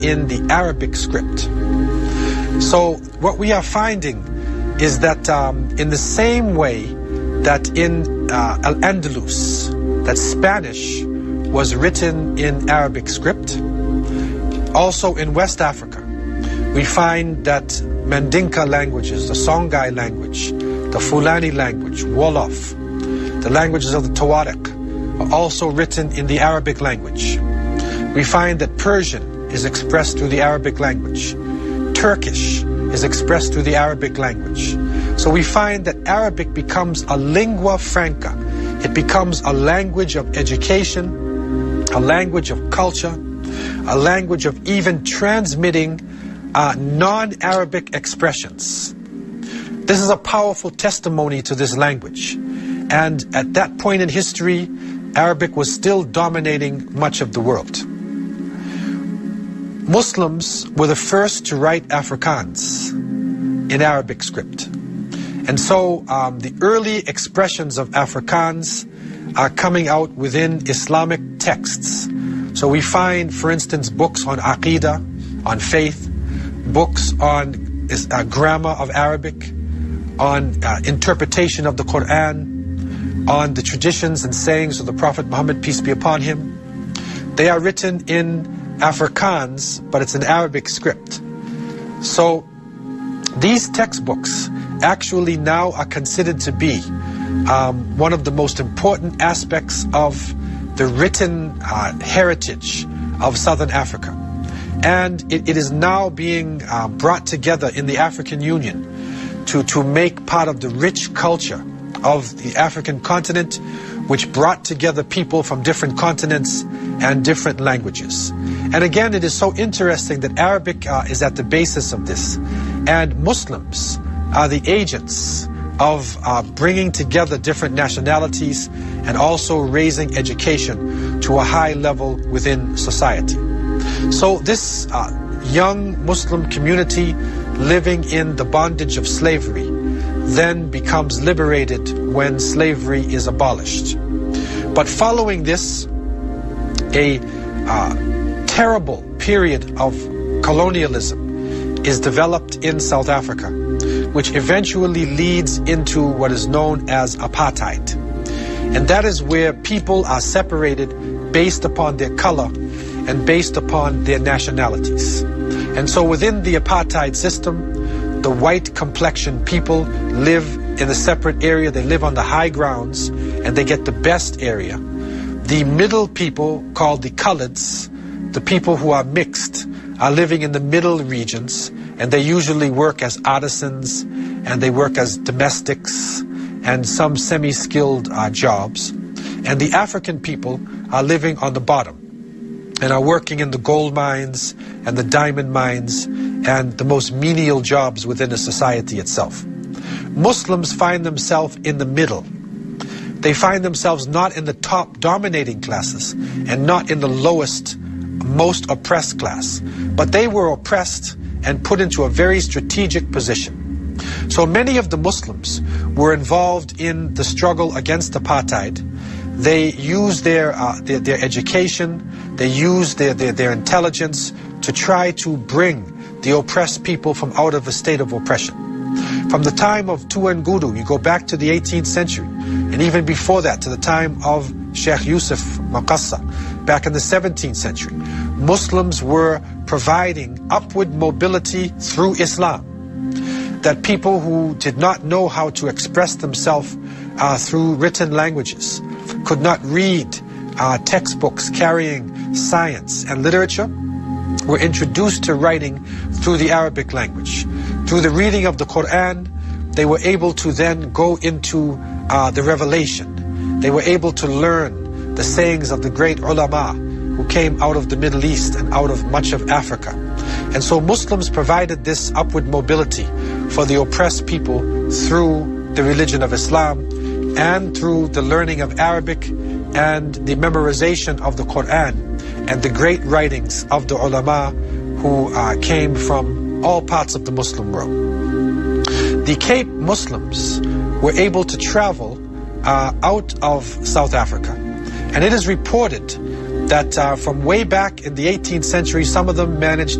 in the Arabic script. So what we are finding is that in the same way that in Al-Andalus, that Spanish was written in Arabic script, also in West Africa, we find that Mandinka languages, the Songhai language, the Fulani language, Wolof, the languages of the Tawarik, are also written in the Arabic language. We find that Persian is expressed through the Arabic language. Turkish is expressed through the Arabic language. So we find that Arabic becomes a lingua franca. It becomes a language of education, a language of culture, a language of even transmitting non-Arabic expressions. This is a powerful testimony to this language. And at that point in history, Arabic was still dominating much of the world. Muslims were the first to write Afrikaans in Arabic script. And so the early expressions of Afrikaans are coming out within Islamic texts. So we find, for instance, books on Aqidah, on faith, books on grammar of Arabic, on interpretation of the Quran, on the traditions and sayings of the Prophet Muhammad, peace be upon him. They are written in Afrikaans, but it's an Arabic script. So these textbooks actually now are considered to be one of the most important aspects of the written heritage of Southern Africa. And it is now being brought together in the African Union to make part of the rich culture of the African continent, which brought together people from different continents and different languages. And again, it is so interesting that Arabic is at the basis of this. And Muslims are the agents of bringing together different nationalities and also raising education to a high level within society. So this young Muslim community living in the bondage of slavery then becomes liberated when slavery is abolished. But following this, a terrible period of colonialism is developed in South Africa, which eventually leads into what is known as apartheid. And that is where people are separated based upon their color and based upon their nationalities. And so within the apartheid system, the white complexioned people live in a separate area. They live on the high grounds and they get the best area. The middle people, called the coloreds, the people who are mixed, are living in the middle regions, and they usually work as artisans and they work as domestics and some semi-skilled jobs. And the African people are living on the bottom and are working in the gold mines and the diamond mines and the most menial jobs within a society itself. Muslims find themselves in the middle. They find themselves not in the top dominating classes and not in the lowest, most oppressed class, but they were oppressed and put into a very strategic position. So many of the Muslims were involved in the struggle against apartheid. They used their education, they used their intelligence to try to bring the oppressed people from out of a state of oppression. From the time of Tuan Guru, you go back to the 18th century, and even before that, to the time of Sheikh Yusuf Maqassa, back in the 17th century, Muslims were providing upward mobility through Islam, that people who did not know how to express themselves through written languages, could not read textbooks carrying science and literature, were introduced to writing through the Arabic language. Through the reading of the Quran, they were able to then go into the revelation. They were able to learn the sayings of the great ulama who came out of the Middle East and out of much of Africa. And so Muslims provided this upward mobility for the oppressed people through the religion of Islam and through the learning of Arabic and the memorization of the Quran and the great writings of the ulama who came from all parts of the Muslim world. The Cape Muslims were able to travel out of South Africa, and it is reported that from way back in the 18th century, some of them managed